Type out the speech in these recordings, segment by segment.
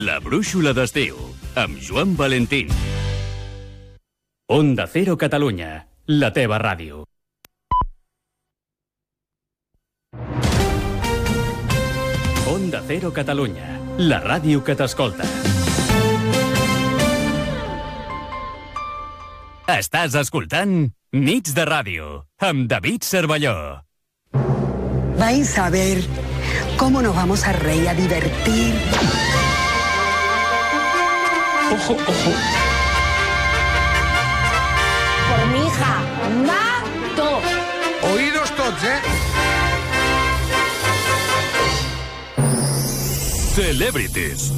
La brúixola d'estiu, amb Joan Valentín. Onda Cero Catalunya, la teva ràdio. Onda Cero Catalunya, la ràdio que t'escolta. Estàs escoltant Nits de Ràdio, amb David Cervelló. Vais a ver cómo nos vamos a reír, a divertir. Ojo, ojo. Por mi hija, mato. Oídos tots, Celebrities.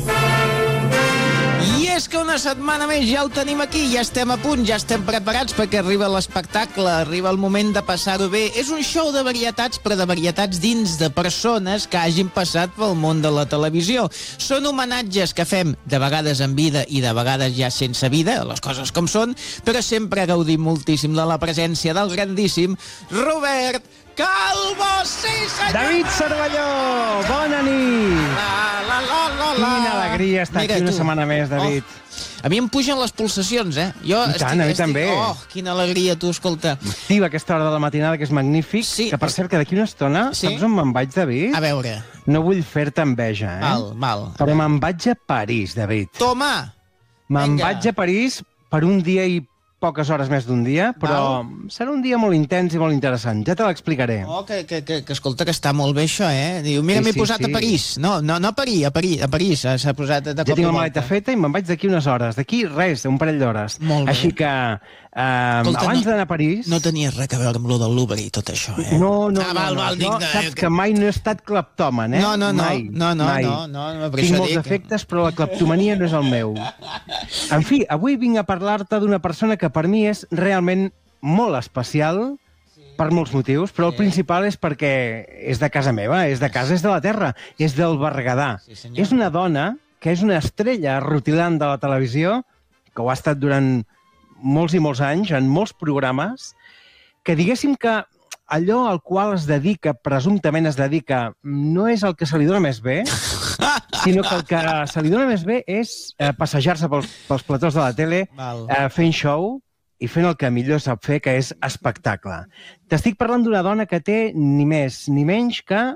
I és que una setmana més ja ho tenim aquí, ja estem a punt, ja estem preparats perquè arriba l'espectacle, arriba el moment de passar-ho bé. És un show de varietats, però de varietats dins de persones que hagin passat pel món de la televisió. Són homenatges que fem de vegades en vida i de vegades ja sense vida, les coses com són, però sempre gaudim moltíssim de la presència del grandíssim Robert Calvo, sí senyor! David Cervelló, bona nit! Quina alegria estar aquí una setmana més, David. A mi em pugen les pulsacions, Jo I tant, a mi també. Oh, quina alegria, tu, escolta. M'activa aquesta hora de la matinada, que és magnífic, Sí. que per cert, que d'aquí una estona, Sí. saps on me'n vaig, David? A veure, No vull fer-te enveja, mal. Però me'n vaig a París, David. Toma! Me'n Vinga. vaig a París per un dia i poques hores més d'un dia, però serà un dia molt intens i molt interessant. Ja te l'explicaré. Oh, que escolta, que està molt bé això, Diu, mira, Sí, m'he sí, posat sí. a París. No a París, s'ha posat de Ja cop tinc i la volta. maleta feta i me'n vaig d'aquí unes hores. D'aquí res, un parell d'hores. Molt bé. Així que, Escolta, abans d'anar a París... No tenia res a veure amb lo del Louvre i tot això, No, val, jo dic, saps que mai no he estat cleptòman, No, Mai. per Tinc això molts dic. defectes, però la cleptomania no és el meu. En fi, avui vinc a parlar-te d'una persona que per mi és realment molt especial, per molts motius, però el principal és perquè és de casa meva, és de casa, és de la terra, és del Berguedà. Sí, senyor. És una dona que és una estrella rutilant de la televisió, que ho ha estat durant molts i molts anys, en molts programes, que diguéssim que allò al qual es dedica, presumptament es dedica, no és el que se li dona més bé, sinó que el que se li dona més bé és passejar-se pels platós de la tele, Val. fent show i fent el que millor sap fer, que és espectacle. T'estic parlant d'una dona que té ni més ni menys que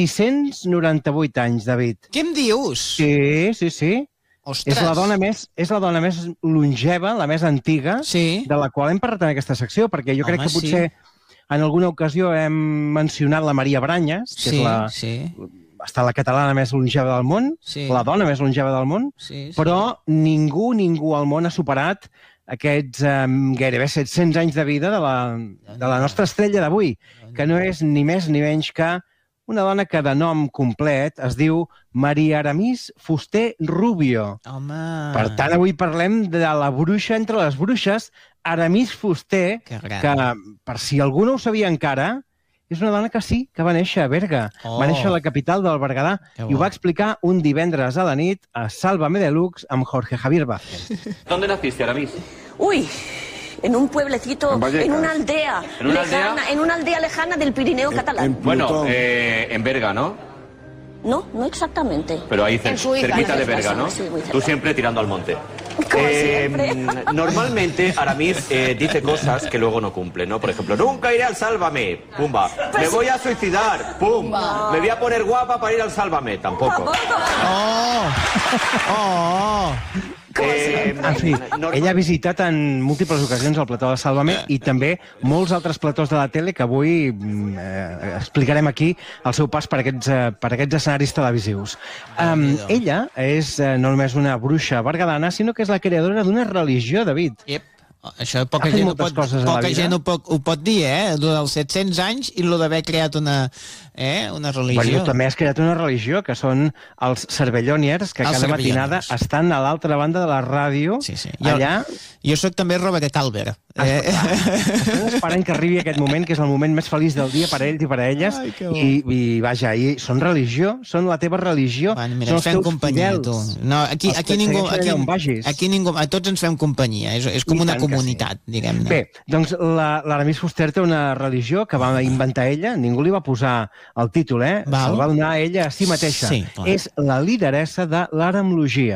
698 anys, David. Què em dius? Sí. Ostres. És la dona més longeva, la més antiga, Sí. de la qual hem parlat en aquesta secció, perquè jo crec Home, que potser en alguna ocasió hem mencionat la Maria Branyes, que és la, està la catalana més longeva del món, Sí. la dona més longeva del món, Sí. però ningú al món ha superat aquests gairebé 700 anys de vida de la nostra estrella d'avui, que no és ni més ni menys que una dona que de nom complet es diu Maria Aramis Fuster Rubio. Home. Per tant, avui parlem de la bruixa entre les bruixes, Aramis Fuster, Que gran. que, per si algú no ho sabia encara, és una dona que sí, que va néixer a Berga. Oh. Va néixer a la capital del Berguedà Que i ho bo. va explicar un divendres a la nit a Sálvame Deluxe amb Jorge Javier Vázquez. ¿Dónde naciste, Aramis? Uy, en un pueblecito, En Vallecas. en una aldea, ¿En una lejana, aldea? en una aldea lejana del Pirineo catalán. Bueno, en Berga, ¿no? No exactamente. Pero ahí En Suiza, cerquita de cerca, Berga, ¿no? sí, muy cerca. Tú siempre tirando al monte. Como siempre. Normalmente Aramis dice cosas que luego no cumple, ¿no? Por ejemplo, nunca iré al Sálvame, pumba. Me voy a suicidar, pum. Me voy a poner guapa para ir al Sálvame, tampoco. En fi, ella ha visitat en múltiples ocasions el plató de Sálvame i també molts altres platós de la tele que avui explicarem aquí el seu pas per aquests escenaris televisius. Ella és no només una bruixa berguedana, sinó que és la creadora d'una religió, David. Yep. Això poca Ha fet gent, moltes coses a la vida. ho pot dir, Lo dels 700 anys i lo d'haver creat una religió. Bueno, també has creat una religió, que són els cervelloniers, que Els cada matinada cervelloniers. estan a l'altra banda de la ràdio, Sí. allà... Jo sóc també Robert Calver. Estan esperant que arribi aquest moment, que és el moment més feliç del dia per a ells i per a elles, Ai, que bo. i vaja, són religió, són la teva religió, Bueno, mira, són ens fem teus companyia, fidels. tu. No, aquí Els que et ningú... segueixen allà on vagis. Aquí ningú... A tots ens fem companyia. És com I una tant que comunitat, diguem-ne. Bé, doncs l'Aramis Fuster té una religió que va inventar ella, ningú li va posar el títol, Val. se'l va donar ella a si mateixa. Sí, clar. És la lideressa de l'aramlogia.